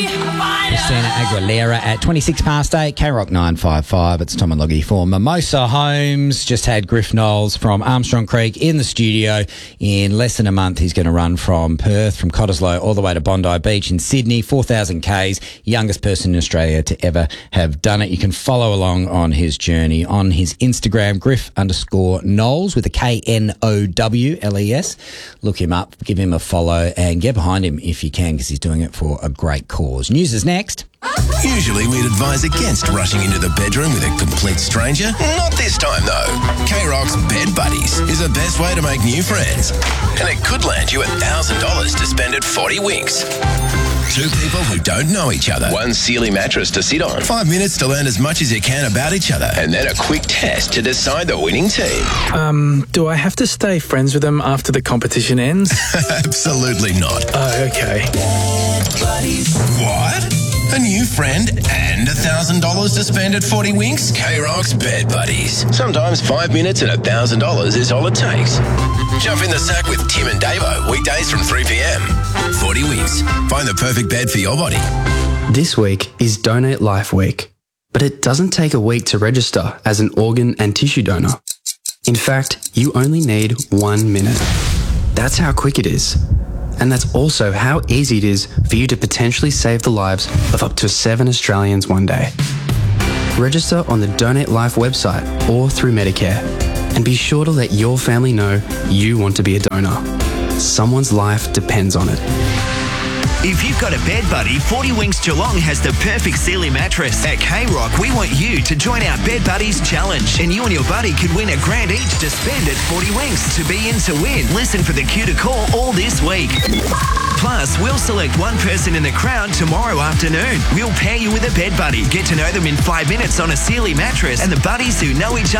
Christina Aguilera at 26 past 8, K-Rock 955. It's Tom and Loggy for Mimosa Homes. Just had Griff Knowles from Armstrong Creek in the studio. In less than a month, he's going to run from Perth, from Cottesloe, all the way to Bondi Beach in Sydney, 4,000 Ks, youngest person in Australia to ever have done it. You can follow along on his journey on his Instagram, Griff_Knowles with a Knowles. Look him up, give him a follow, and get behind him if you can, because he's doing it for a great cause. News is next. Usually we'd advise against rushing into the bedroom with a complete stranger. Not this time though. K-Rock's Bed Buddies is the best way to make new friends. And it could land you $1,000 to spend at 40 Winks. Two people who don't know each other. One Sealy mattress to sit on. 5 minutes to learn as much as you can about each other. And then a quick test to decide the winning team. Do I have to stay friends with them after the competition ends? Absolutely not. Oh, okay. What? A new friend and $1,000 to spend at 40 Winks? K-Rock's Bed Buddies. Sometimes 5 minutes and $1,000 is all it takes. Jump in the sack with Tim and Davo, weekdays from 3 p.m. 40 Winks. Find the perfect bed for your body. This week is Donate Life Week, but it doesn't take a week to register as an organ and tissue donor. In fact, you only need 1 minute. That's how quick it is. And that's also how easy it is for you to potentially save the lives of up to 7 Australians one day. Register on the Donate Life website or through Medicare, and be sure to let your family know you want to be a donor. Someone's life depends on it. If you've got a bed buddy, 40 Winks Geelong has the perfect Sealy mattress. At K-Rock, we want you to join our Bed Buddies Challenge, and you and your buddy could win $1,000 each to spend at 40 Winks. To be in to win, listen for the cue to call all this week. Plus, we'll select one person in the crowd tomorrow afternoon. We'll pair you with a bed buddy. Get to know them in 5 minutes on a Sealy mattress, and the buddies who know each other